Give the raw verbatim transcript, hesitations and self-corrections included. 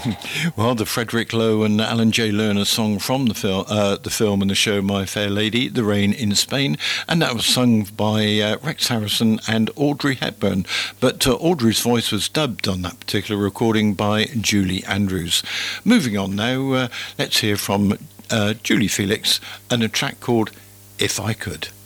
Well, the Frederick Lowe and Alan J. Lerner song from the, fil- uh, the film and the show My Fair Lady, The Rain in Spain, and that was sung by uh, Rex Harrison and Audrey Hepburn. But uh, Audrey's voice was dubbed on that particular recording by Julie Andrews. Moving on now, uh, let's hear from uh, Julie Felix and a track called If I Could.